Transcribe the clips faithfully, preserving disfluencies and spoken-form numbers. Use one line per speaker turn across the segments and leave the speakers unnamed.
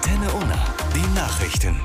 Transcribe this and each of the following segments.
Antenne Unna, die Nachrichten.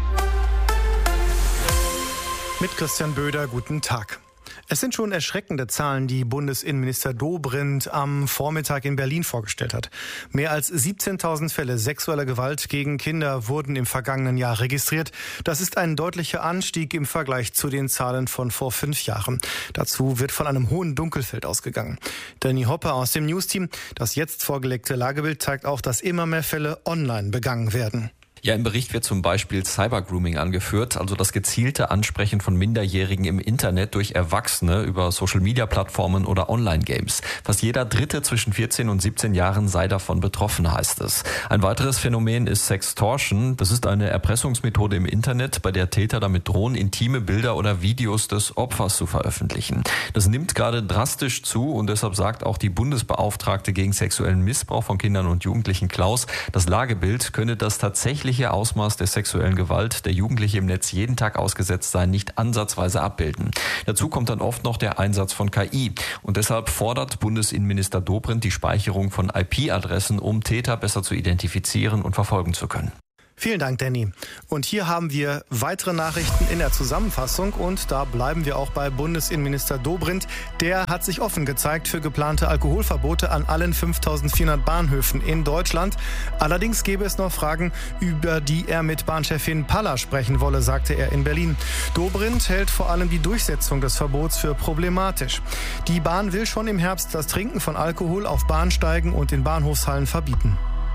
Mit Christian Böder, guten Tag. Es sind schon erschreckende Zahlen, die Bundesinnenminister Dobrindt am Vormittag in Berlin vorgestellt hat. Mehr als siebzehntausend Fälle sexueller Gewalt gegen Kinder wurden im vergangenen Jahr registriert. Das ist ein deutlicher Anstieg im Vergleich zu den Zahlen von vor fünf Jahren. Dazu wird von einem hohen Dunkelfeld ausgegangen. Danny Hopper aus dem News-Team. Das jetzt vorgelegte Lagebild zeigt auch, dass immer mehr Fälle online begangen werden.
Ja, im Bericht wird zum Beispiel Cybergrooming angeführt, also das gezielte Ansprechen von Minderjährigen im Internet durch Erwachsene über Social-Media-Plattformen oder Online-Games. Fast jeder Dritte zwischen vierzehn und siebzehn Jahren sei davon betroffen, heißt es. Ein weiteres Phänomen ist Sextortion. Das ist eine Erpressungsmethode im Internet, bei der Täter damit drohen, intime Bilder oder Videos des Opfers zu veröffentlichen. Das nimmt gerade drastisch zu und deshalb sagt auch die Bundesbeauftragte gegen sexuellen Missbrauch von Kindern und Jugendlichen, Klaus, das Lagebild könne das tatsächlich Ausmaß der sexuellen Gewalt, der Jugendliche im Netz jeden Tag ausgesetzt seien, nicht ansatzweise abbilden. Dazu kommt dann oft noch der Einsatz von K I. Und deshalb fordert Bundesinnenminister Dobrindt die Speicherung von I P-Adressen, um Täter besser zu identifizieren und verfolgen zu können.
Vielen Dank, Danny. Und hier haben wir weitere Nachrichten in der Zusammenfassung und da bleiben wir auch bei Bundesinnenminister Dobrindt. Der hat sich offen gezeigt für geplante Alkoholverbote an allen fünftausendvierhundert Bahnhöfen in Deutschland. Allerdings gäbe es noch Fragen, über die er mit Bahnchefin Paller sprechen wolle, sagte er in Berlin. Dobrindt hält vor allem die Durchsetzung des Verbots für problematisch. Die Bahn will schon im Herbst das Trinken von Alkohol auf Bahnsteigen und in Bahnhofshallen verbieten.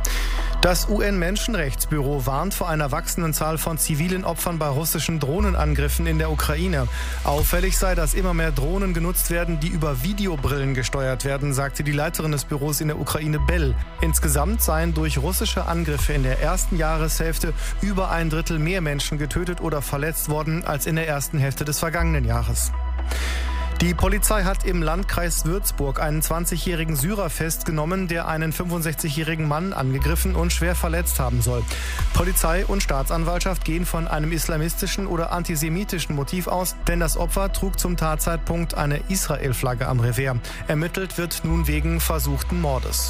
Das U N-Menschenrechtsbüro warnt vor einer wachsenden Zahl von zivilen Opfern bei russischen Drohnenangriffen in der Ukraine. Auffällig sei, dass immer mehr Drohnen genutzt werden, die über Videobrillen gesteuert werden, sagte die Leiterin des Büros in der Ukraine, Bell. Insgesamt seien durch russische Angriffe in der ersten Jahreshälfte über ein Drittel mehr Menschen getötet oder verletzt worden als in der ersten Hälfte des vergangenen Jahres. Die Polizei hat im Landkreis Würzburg einen zwanzigjährigen Syrer festgenommen, der einen fünfundsechzigjährigen Mann angegriffen und schwer verletzt haben soll. Polizei und Staatsanwaltschaft gehen von einem islamistischen oder antisemitischen Motiv aus, denn das Opfer trug zum Tatzeitpunkt eine Israel-Flagge am Revers. Ermittelt wird nun wegen versuchten Mordes.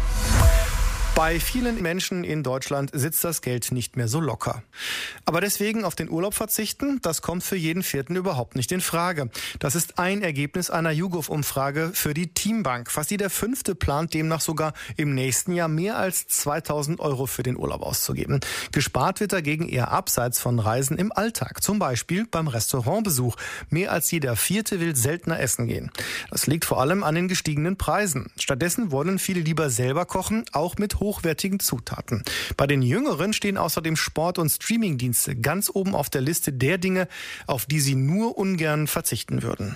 Bei vielen Menschen in Deutschland sitzt das Geld nicht mehr so locker. Aber deswegen auf den Urlaub verzichten, das kommt für jeden Vierten überhaupt nicht in Frage. Das ist ein Ergebnis einer YouGov-Umfrage für die Teambank. Fast jeder Fünfte plant demnach sogar im nächsten Jahr mehr als zweitausend Euro für den Urlaub auszugeben. Gespart wird dagegen eher abseits von Reisen im Alltag, zum Beispiel beim Restaurantbesuch. Mehr als jeder Vierte will seltener essen gehen. Das liegt vor allem an den gestiegenen Preisen. Stattdessen wollen viele lieber selber kochen, auch mit hochwertigen Zutaten. Bei den Jüngeren stehen außerdem Sport- und Streamingdienste ganz oben auf der Liste der Dinge, auf die sie nur ungern verzichten würden.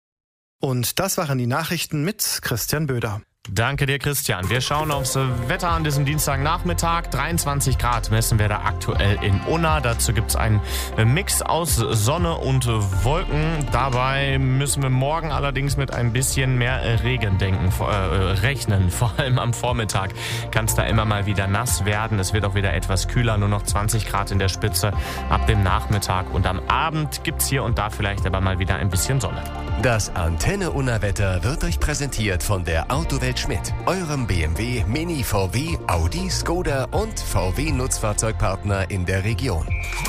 Und das waren die Nachrichten mit Christian Böder.
Danke dir, Christian. Wir schauen aufs Wetter an diesem Dienstagnachmittag. dreiundzwanzig Grad messen wir da aktuell in Unna. Dazu gibt es einen Mix aus Sonne und Wolken. Dabei müssen wir morgen allerdings mit ein bisschen mehr Regen denken, äh, rechnen. Vor allem am Vormittag kann es da immer mal wieder nass werden. Es wird auch wieder etwas kühler, nur noch zwanzig Grad in der Spitze ab dem Nachmittag. Und am Abend gibt es hier und da vielleicht aber mal wieder ein bisschen Sonne.
Das Antenne Unna Wetter wird euch präsentiert von der Autowelt Schmidt, eurem B M W, Mini, V W, Audi, Skoda und V W-Nutzfahrzeugpartner in der Region.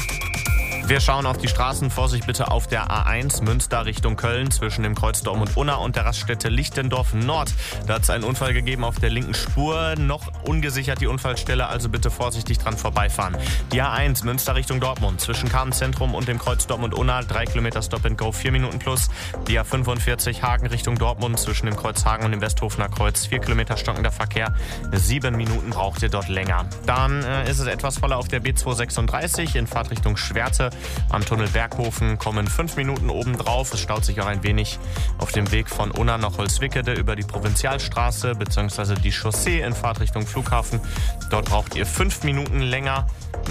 Wir schauen auf die Straßen. Vorsicht bitte auf der A eins Münster Richtung Köln zwischen dem Kreuz Dortmund Unna und der Raststätte Lichtendorf Nord. Da hat es einen Unfall gegeben auf der linken Spur. Noch ungesichert die Unfallstelle, also bitte vorsichtig dran vorbeifahren. Die A eins Münster Richtung Dortmund zwischen Karmenzentrum und dem Kreuz Dortmund Unna. drei Kilometer Stop and Go, vier Minuten plus. Die A fünfundvierzig Hagen Richtung Dortmund zwischen dem Kreuz Hagen und dem Westhofener Kreuz. vier Kilometer stockender Verkehr. sieben Minuten braucht ihr dort länger. Dann äh, ist es etwas voller auf der B zweihundertsechsunddreißig in Fahrtrichtung Schwerte. Am Tunnel Berghofen kommen fünf Minuten obendrauf. Es staut sich auch ein wenig auf dem Weg von Unna nach Holzwickede über die Provinzialstraße bzw. die Chaussee in Fahrtrichtung Flughafen. Dort braucht ihr fünf Minuten länger.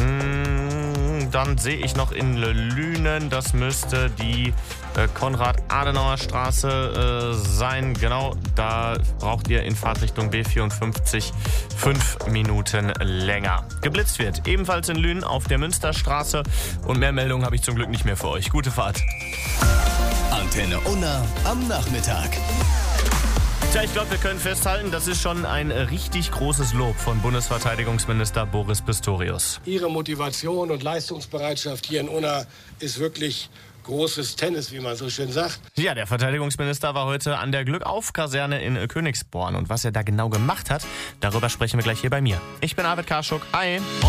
Dann sehe ich noch in Lünen, das müsste die äh, Konrad-Adenauer-Straße äh, sein. Genau, da braucht ihr in Fahrtrichtung B vierundfünfzig fünf Minuten länger. Geblitzt wird ebenfalls in Lünen auf der Münsterstraße. Und mehr Meldungen habe ich zum Glück nicht mehr für euch. Gute Fahrt.
Antenne Unna am Nachmittag.
Tja, ich glaube, wir können festhalten, das ist schon ein richtig großes Lob von Bundesverteidigungsminister Boris Pistorius.
Ihre Motivation und Leistungsbereitschaft hier in Unna ist wirklich großes Tennis, wie man so schön sagt.
Ja, der Verteidigungsminister war heute an der Glückauf-Kaserne in Königsborn. Und was er da genau gemacht hat, darüber sprechen wir gleich hier bei mir. Ich bin Arvid Karschuk. Hi.